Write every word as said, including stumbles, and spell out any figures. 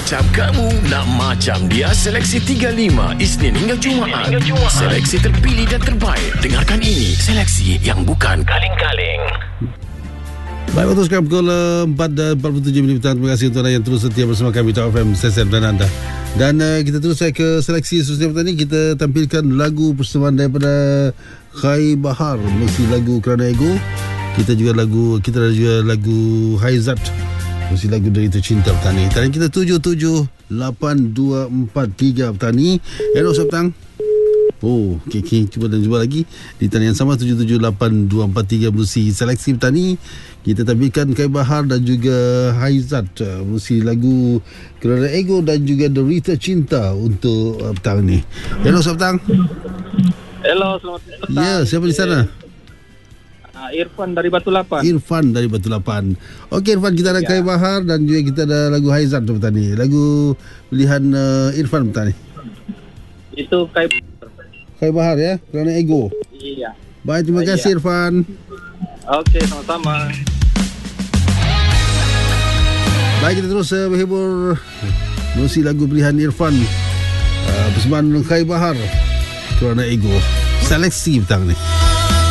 macam kamu, nak macam dia. Seleksi tiga puluh lima Isnin hingga Jumaat. Hingga Jumaat. Seleksi terpilih dan terbaik. Dengarkan ini, seleksi yang bukan kaleng-kaleng. Baik, waktu sekarang pukul empat dan empat puluh tujuh minit. Terima kasih untuk anda yang terus setia bersama kami Top F M, Sesem dan anda. Dan uh, kita terus saya ke seleksi seterusnya petang ini. Kita tampilkan lagu persembahan daripada Khai Bahar, mesti lagu Kerana Ego. Kita juga lagu kita ada juga lagu Haizat, mesti lagu Derita Cinta Petani. Tadi kita tujuh tujuh lapan dua empat tiga petani. Hello petang. Oh, okey, okay. Cuba dan cuba lagi di talian sama tujuh tujuh lapan dua empat tiga musi seleksi petani. Kita tampilkan Khai Bahar dan juga Haizat, uh, musi lagu Kerana Ego dan juga Derita Cinta untuk uh, petang ni. Hello petang. Hello, selamat petang. Ya, siapa di sana? Uh, Irfan dari Batu Lapan. Irfan dari Batu Lapan. Okey Irfan, kita ada ya. Khai Bahar dan juga kita ada lagu Haizat untuk petang ni. Lagu pilihan uh, Irfan petang ni. Itu Khai Khai Bahar ya, Kerana Ego. Iya. Baik, terima kasih iya. Irfan. Okey, sama-sama. Baik, kita terus uh, berhibur musi lagu pilihan Irfan, uh, persembahan Khai Bahar, Kerana Ego. Seleksi petang ni.